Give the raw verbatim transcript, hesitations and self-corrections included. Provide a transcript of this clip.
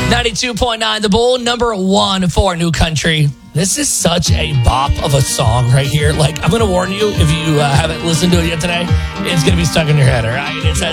ninety-two point nine The Bull, number one for New Country. This is such a bop of a song right here. Like, I'm going to warn you, if you uh, haven't listened to it yet today, it's going to be stuck in your head, all right? It's a